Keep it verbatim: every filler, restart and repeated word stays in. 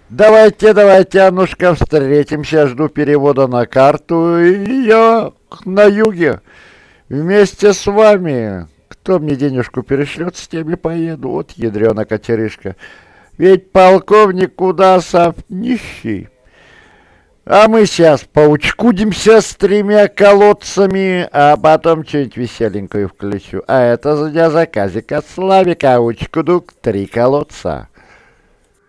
Давайте, давайте, Аннушка, встретимся. Жду перевода на карту. И я на юге. Вместе с вами. Кто мне денежку перешлет, с теми поеду. Вот ядрёна катерышка. Ведь полковник Кудасов нищий. А мы сейчас поучкудимся с тремя колодцами, а потом что-нибудь веселенькое включу. А это за заказик от Славика. Учкудук, три колодца.